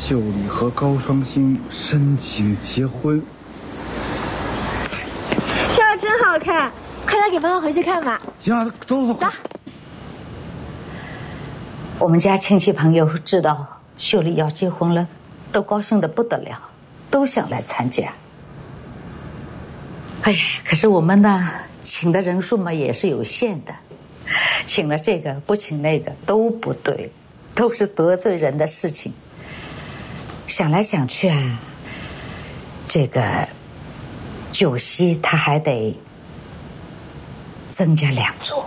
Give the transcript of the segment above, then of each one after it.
秀丽和高双星申请结婚。 这样真好看，快点给妈妈回去看吧。 行啊，走。 我们家亲戚朋友知道秀丽要结婚了，都高兴得不得了，都想来参加。哎呀，可是我们呢，请的人数嘛也是有限的，请了这个不请那个都不对，都是得罪人的事情。想来想去啊，这个酒席他还得增加2桌。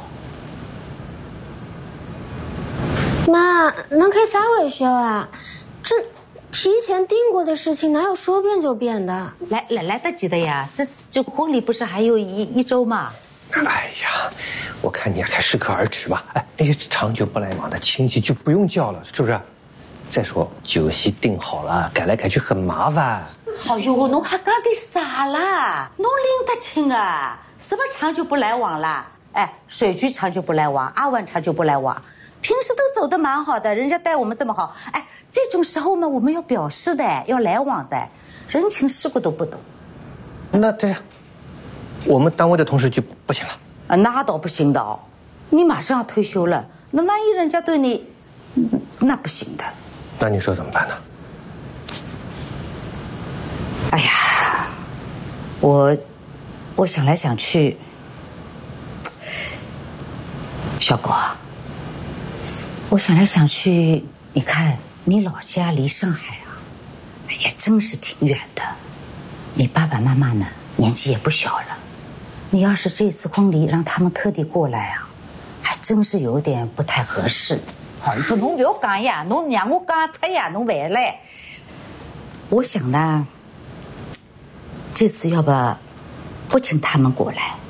妈，能开啥玩笑啊？这提前定过的事情哪有说变就变的？ 来得及的呀，这婚礼不是还有一周吗？ 哎呀，我看你还适可而止吧。哎，那些长久不来往的亲戚就不用叫了，是不是？再说酒席定好了，改来改去很麻烦。 哎呦，侬还讲的啥啦？侬拎得清啊？什么长久不来往啦？哎，水局长久不来往，阿万长久不来往，平时都走得蛮好的，人家待我们这么好，哎，这种时候嘛，我们要表示的，要来往的，人情世故都不懂。 那这样，我们单位的同事就不行了？ 啊，那倒不行的哦，你马上要退休了，那万一人家对你，那不行的。 那你说怎么办呢？ 哎呀，我想来想去，小狗啊，我想来想去，你看你老家离上海啊，也真是挺远的。你爸爸妈妈呢，年纪也不小了。你要是这次婚礼让他们特地过来啊，还真是有点不太合适。好，你说侬不要讲呀，侬让我讲出呀，侬回来。我想呢，这次要不请他们过来。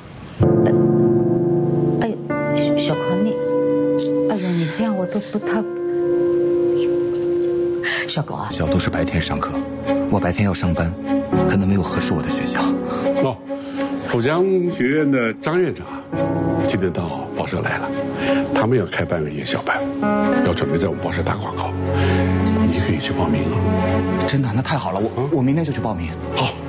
哎呦，小康你，哎呦，你这样我都不太。小狗啊， 小豆是白天上课，我白天要上班，可能没有合适我的学校。 哦，浦江学院的张院长今天到报社来了，他们要开办个夜校班，要准备在我们报社打广告，你可以去报名啊。 真的？那太好了，我明天就去报名。 好。